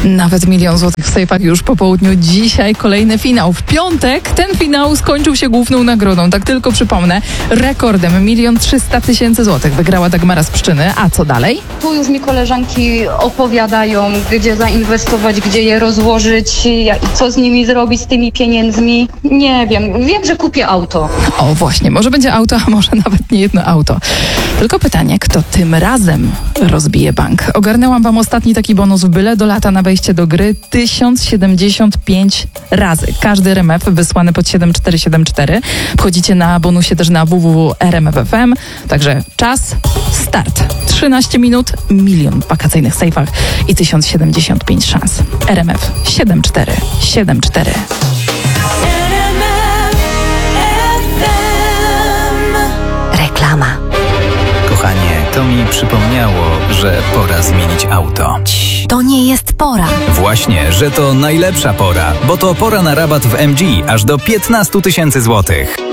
Nawet 1 000 000 złotych w sejfach już po południu. Dzisiaj kolejny finał. W piątek ten finał skończył się główną nagrodą. Tak tylko przypomnę, rekordem 1 300 000 złotych wygrała Dagmara z Pszczyny. A co dalej? Tu już mi koleżanki opowiadają, gdzie zainwestować, gdzie je rozłożyć, co z nimi zrobić, z tymi pieniędzmi. Nie wiem. Wiem, że kupię auto. O właśnie, może będzie auto, a może nawet nie jedno auto. Tylko pytanie, kto tym razem rozbije bank? Ogarnęłam wam ostatni taki bonus w byle do lata na wejście do gry 1075 razy. Każdy RMF wysłany pod 7474. Wchodzicie na bonusie też na www.rmf.fm. Także czas, start. 13 minut, 1 000 000 w wakacyjnych sejfach i 1075 szans. RMF 7474. Reklama. Kochanie, to mi przypomniało, że pora zmienić auto. To nie jest pora. Właśnie, że to najlepsza pora, bo to pora na rabat w MG aż do 15 000 złotych.